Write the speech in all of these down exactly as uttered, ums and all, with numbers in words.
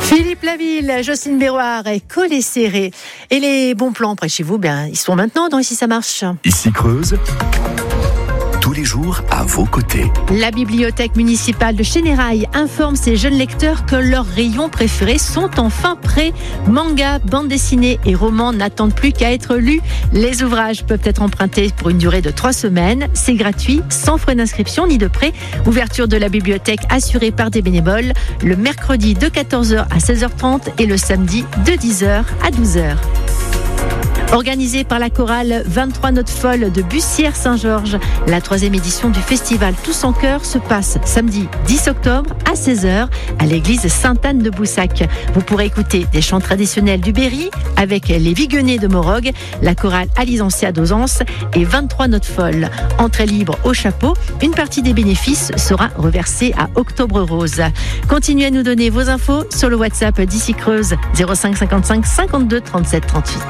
Philippe Laville, Jocelyne Béroir et Collet Serré. Et les bons plans près de chez vous, bien, ils sont maintenant dans Ici ça marche. Ici Creuse, tous les jours à vos côtés. La bibliothèque municipale de Chénérail informe ses jeunes lecteurs que leurs rayons préférés sont enfin prêts. Manga, bande dessinée et romans n'attendent plus qu'à être lus. Les ouvrages peuvent être empruntés pour une durée de trois semaines. C'est gratuit, sans frais d'inscription ni de prêt. Ouverture de la bibliothèque assurée par des bénévoles le mercredi de quatorze heures à seize heures trente et le samedi de dix heures à douze heures. Organisée par la chorale vingt-trois Notes Folles de Bussière-Saint-Georges, la troisième édition du festival Tous en Chœur se passe samedi dix octobre à seize heures à l'église Sainte-Anne de Boussac. Vous pourrez écouter des chants traditionnels du Berry avec les Viguenais de Morogue, la chorale Alisancia d'Auzance et vingt-trois Notes Folles. Entrée libre au chapeau, une partie des bénéfices sera reversée à Octobre Rose. Continuez à nous donner vos infos sur le WhatsApp d'Ici Creuse zéro cinq cinquante-cinq cinquante-deux trente-sept trente-huit.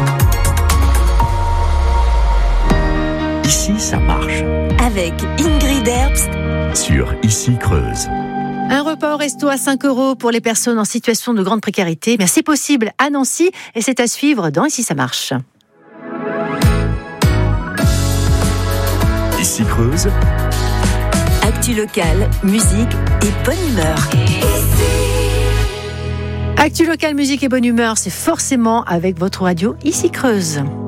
Ici, ça marche. Avec Ingrid Herbst Sur Ici Creuse. Un repas au resto à cinq euros pour les personnes en situation de grande précarité. Mais c'est possible à Nancy et c'est à suivre dans Ici ça marche. Ici Creuse. Actu locale, musique et bonne humeur. Actu local, musique et bonne humeur, c'est forcément avec votre radio Ici Creuse.